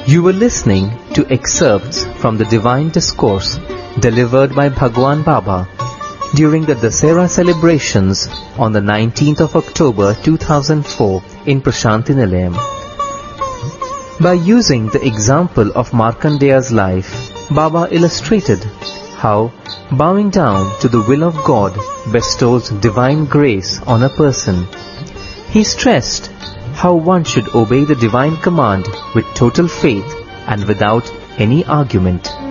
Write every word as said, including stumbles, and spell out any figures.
You were listening to excerpts from the Divine Discourse delivered by Bhagwan Baba during the Dasera celebrations on the nineteenth of October two thousand four in Prashanti Nilayam. By using the example of Markandeya's life, Baba illustrated how bowing down to the will of God bestows divine grace on a person. He stressed how one should obey the divine command with total faith and without any argument.